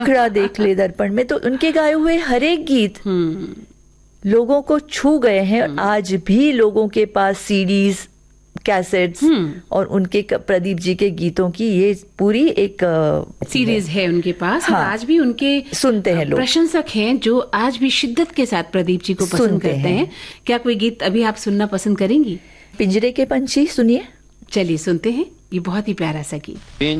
खड़ा देख ले दर्पण में, तो उनके गाए हुए हर एक गीत लोगों को छू गए हैं। आज भी लोगों के पास सीडीज, कैसेट्स और उनके प्रदीप जी के गीतों की ये पूरी एक सीरीज है उनके पास। हाँ, और आज भी उनके सुनते हैं लोग, प्रशंसक हैं जो आज भी शिद्दत के साथ प्रदीप जी को पसंद करते हैं। क्या कोई गीत अभी आप सुनना पसंद करेंगी? पिंजरे के पंछी सुनिए। चलिए सुनते हैं, ये बहुत ही प्यारा सा गीत।